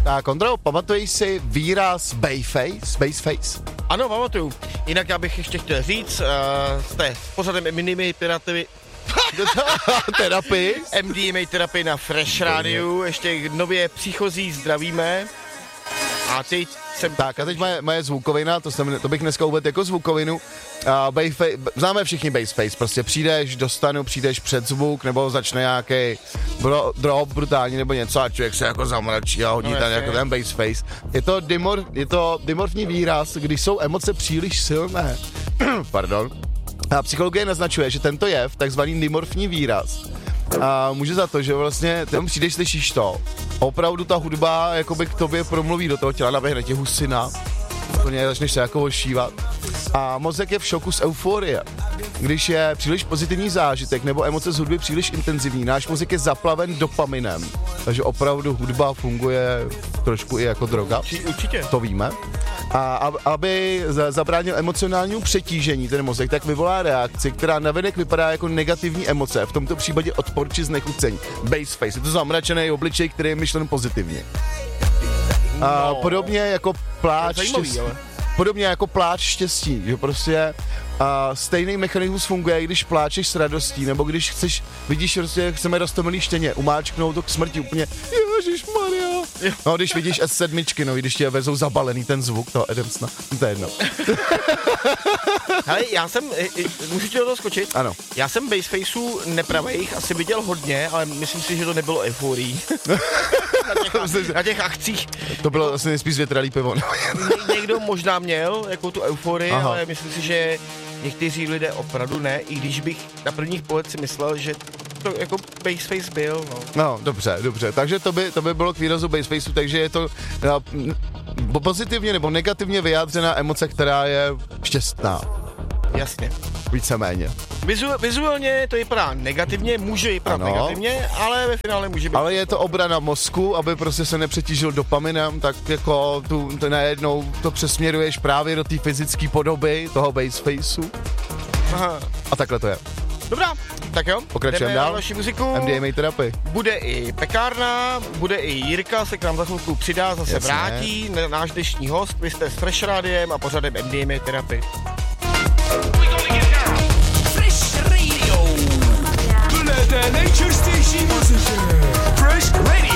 Tak, Ondro, pamatuješ si výraz Baseface? Ano, pamatuju. Jinak já bych ještě chtěl říct, jste pořadem MDMA terapii na Fresh Rádiu, ještě nově příchozí zdravíme. A teď jsem... Tak a teď moje zvukovina, to bych dneska uvedl jako zvukovinu. Známe všichni Baseface, prostě přijdeš před zvuk, nebo začne nějaký drop brutální nebo něco a člověk se jako zamračí a hodí ten jako ten Baseface. Je to dimorfní výraz, když jsou emoce příliš silné. Pardon. A psychologie naznačuje, že tento jev, takzvaný dimorfní výraz, a může za to, že vlastně tam přijdeš, slyšíš to. Opravdu ta hudba jakoby k tobě promluví do toho těla, naběhne tě husina, začneš se jako ošívat. A mozek je v šoku z euforie. Když je příliš pozitivní zážitek nebo emoce z hudby příliš intenzivní, náš mozek je zaplaven dopaminem. Takže opravdu hudba funguje trošku i jako droga. Určitě. To víme. A aby zabránil emocionálnímu přetížení ten mozek, tak vyvolá reakci, která navenek vypadá jako negativní emoce, v tomto případě odpor či znechucení. Baseface, je to zamračený obličej, který je myšlen pozitivně. A podobně jako pláč štěstí, že prostě stejný mechanismus funguje, když pláčeš s radostí, nebo když vidíš, že chceme roztomilý štěně, umáčknout to k smrti úplně, ježišmarja. No, když vidíš S7, no, když tě vezou zabalený ten zvuk toho Adamsna, to je jedno. Hele, můžu ti do toho skočit? Ano. Já jsem Basefaceů nepravejch asi viděl hodně, ale myslím si, že to nebylo euforií. na těch akcích. To bylo asi nejspíš zvětralý pivo. Někdo možná měl jako tu euforii, ale myslím si, že někteří lidé opravdu ne, i když bych na prvních pohled si myslel, že to jako Baseface byl, no. No, dobře, takže to by bylo k výrazu Basefaceu, takže je to pozitivně nebo negativně vyjádřená emoce, která je šťastná. Jasně. Víceméně. Vizuálně to vypadá negativně, může vypadat negativně, ale ve finále může být. Ale je to obrana mozku, aby prostě se nepřetížil dopaminem, tak jako tu najednou to přesměruješ právě do té fyzické podoby toho Basefaceu. Aha. A takhle to je. Dobrá, tak jo. Pokračujeme dál. Další muziku. MDMA terapii. Bude i pekárna, bude i Jirka, se k nám za chvilku přidá, zase vrátí, náš dnešní host, vy jste s Fresh Rádiem a pořadem MDMA terapii. Fresh Radio. Plné té nejčerstější muziky. Fresh Radio.